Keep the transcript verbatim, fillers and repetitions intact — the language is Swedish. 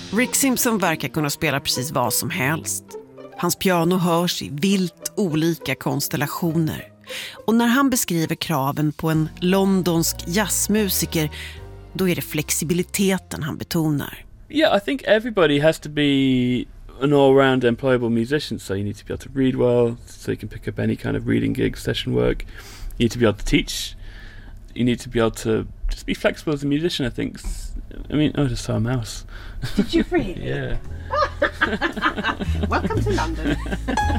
Rick Simpson verkar kunna spela precis vad som helst. Hans piano hörs i vilt olika konstellationer. Och när han beskriver kraven på en londonsk jazzmusiker, då är det flexibiliteten han betonar. Yeah, I think everybody has to be an all-round employable musician, so you need to be able to read well, so you can pick up any kind of reading gig, session work. You need to be able to teach. You need to be able to just be flexible as a musician, I think. I mean, oh, I just saw a mouse. Did you really? Yeah. Welcome to London.